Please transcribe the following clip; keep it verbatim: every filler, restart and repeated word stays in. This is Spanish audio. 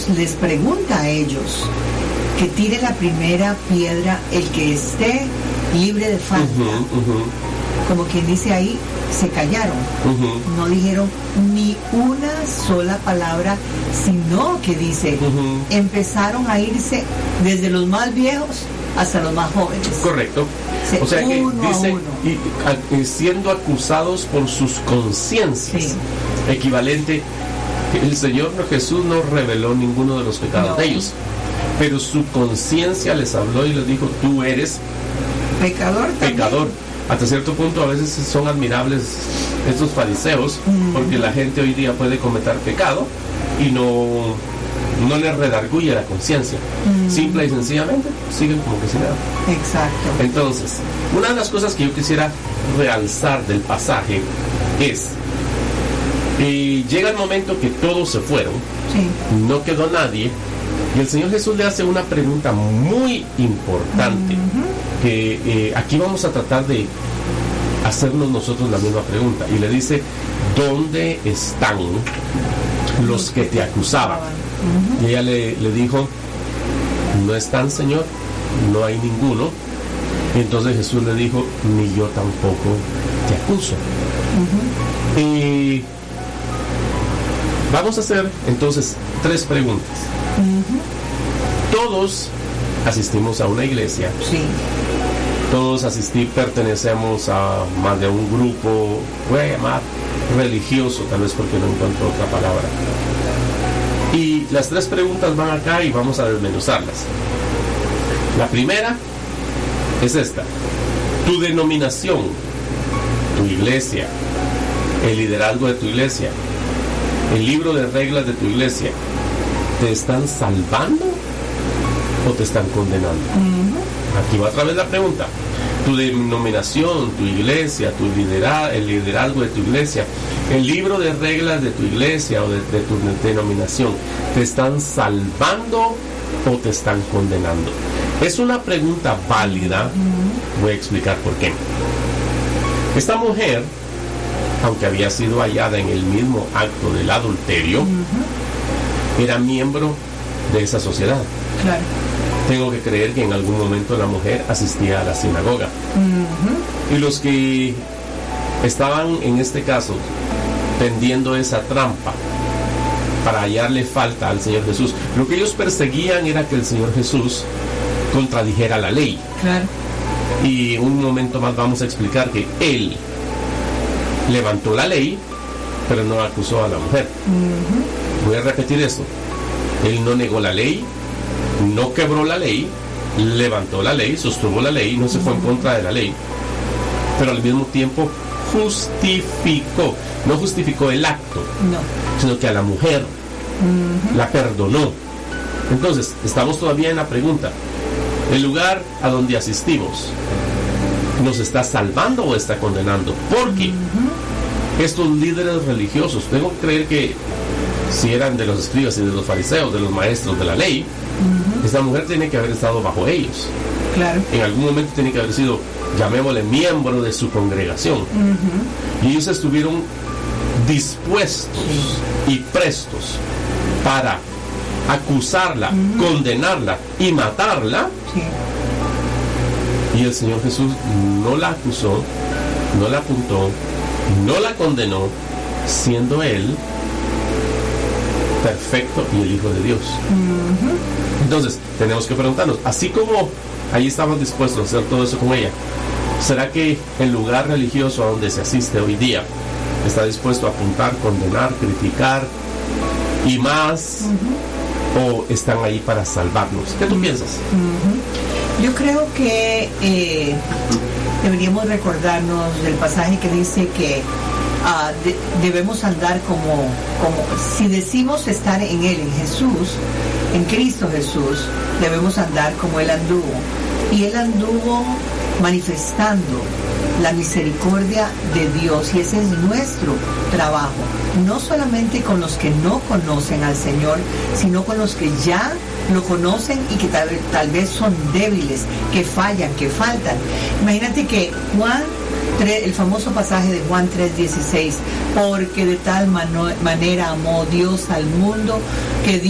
Jesús les pregunta a ellos que tire la primera piedra el que esté libre de falta. Uh-huh, uh-huh. Como quien dice ahí, se callaron. Uh-huh. No dijeron ni una sola palabra, sino que dice, uh-huh. empezaron a irse desde los más viejos hasta los más jóvenes. Correcto. O sea que dice, y, y, siendo acusados por sus conciencias, sí. equivalente, el Señor Jesús no reveló ninguno de los pecados no. de ellos, pero su conciencia les habló y les dijo, tú eres pecador. Pecador. Hasta cierto punto a veces son admirables estos fariseos, mm. porque la gente hoy día puede cometer pecado y no, no le redarguye la conciencia. Mm. Simple y sencillamente siguen como que sin nada. Exacto. Entonces, una de las cosas que yo quisiera realzar del pasaje es, eh, llega el momento que todos se fueron, sí. no quedó nadie, y el Señor Jesús le hace una pregunta muy importante, uh-huh. que eh, aquí vamos a tratar de hacernos nosotros la misma pregunta, y le dice, ¿dónde están los que te acusaban? Uh-huh. Y ella le, le dijo, no están, Señor, no hay ninguno. Y entonces Jesús le dijo, ni yo tampoco te acuso. Uh-huh. Y vamos a hacer entonces tres preguntas. Uh-huh. Todos asistimos a una iglesia. Sí. Todos asistir, pertenecemos a más de un grupo, voy a llamar religioso, tal vez porque no encuentro otra palabra. Y las tres preguntas van acá y vamos a desmenuzarlas. La primera es esta: tu denominación, tu iglesia, el liderazgo de tu iglesia, el libro de reglas de tu iglesia, ¿te están salvando o te están condenando? Uh-huh. Aquí va otra vez la pregunta. Tu denominación, tu iglesia, tu liderazgo, el liderazgo de tu iglesia, el libro de reglas de tu iglesia o de, de tu denominación, ¿te están salvando o te están condenando? Es una pregunta válida. Uh-huh. Voy a explicar por qué. Esta mujer, aunque había sido hallada en el mismo acto del adulterio, uh-huh. era miembro de esa sociedad. Claro. Tengo que creer que en algún momento la mujer asistía a la sinagoga. Uh-huh. Y los que estaban en este caso tendiendo esa trampa para hallarle falta al Señor Jesús, lo que ellos perseguían era que el Señor Jesús contradijera la ley. Claro. Y un momento más vamos a explicar que él levantó la ley, pero no acusó a la mujer. Uh-huh. Voy a repetir esto: él no negó la ley, no quebró la ley, levantó la ley, sostuvo la ley, no se fue en contra de la ley, pero al mismo tiempo justificó, no justificó el acto, no. sino que a la mujer uh-huh. la perdonó. Entonces, estamos todavía en la pregunta: ¿el lugar a donde asistimos nos está salvando o está condenando? Porque uh-huh. estos líderes religiosos, tengo que creer que si eran de los escribas y de los fariseos, de los maestros de la ley, uh-huh. esta mujer tiene que haber estado bajo ellos. Claro. En algún momento tiene que haber sido, llamémosle, miembro de su congregación. Uh-huh. Y ellos estuvieron dispuestos sí. y prestos para acusarla, uh-huh. condenarla y matarla. Sí. Y el Señor Jesús no la acusó, no la apuntó, no la condenó, siendo Él perfecto y el Hijo de Dios. Uh-huh. Entonces, tenemos que preguntarnos, así como ahí estamos dispuestos a hacer todo eso con ella, ¿será que el lugar religioso a donde se asiste hoy día está dispuesto a apuntar, condenar, criticar y más? Uh-huh. ¿O están ahí para salvarnos? ¿Qué tú uh-huh. piensas? Uh-huh. Yo creo que eh, deberíamos recordarnos del pasaje que dice que Uh, de, debemos andar como, como si decimos estar en Él, en Jesús, en Cristo Jesús, debemos andar como Él anduvo. Y Él anduvo manifestando la misericordia de Dios, y ese es nuestro trabajo, no solamente con los que no conocen al Señor, sino con los que ya lo conocen y que tal, tal vez son débiles, que fallan, que faltan. Imagínate que Juan, el famoso pasaje de Juan tres dieciséis, porque de tal mano, manera amó Dios al mundo que dio